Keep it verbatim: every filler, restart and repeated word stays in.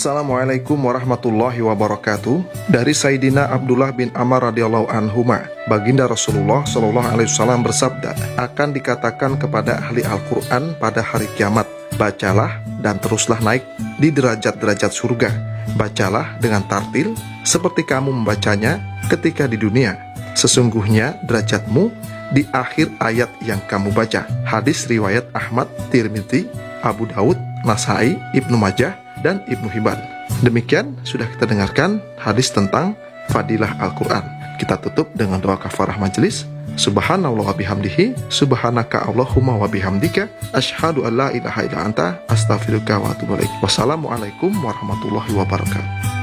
Assalamualaikum warahmatullahi wabarakatuh. Dari Sayyidina Abdullah bin Amr radhiyallahu anhuma, baginda Rasulullah shallallahu alaihi wasallam bersabda, akan dikatakan kepada ahli Al-Quran pada hari kiamat, bacalah dan teruslah naik di derajat-derajat surga. Bacalah dengan tartil seperti kamu membacanya ketika di dunia. Sesungguhnya derajatmu di akhir ayat yang kamu baca. Hadis riwayat Ahmad, Tirmidzi, Abu Daud, Nasai, Ibnu Majah, dan Ibnu Hibban. Demikian sudah kita dengarkan hadis tentang fadilah Al-Quran. Kita tutup dengan doa kafarah majelis. Subhanallah wa bihamdihi, subhanaka Allahumma wa bihamdika, asyhadu an la ilaha illa anta, astaghfiruka wa atubu ilaik. Wassalamualaikum warahmatullahi wabarakatuh.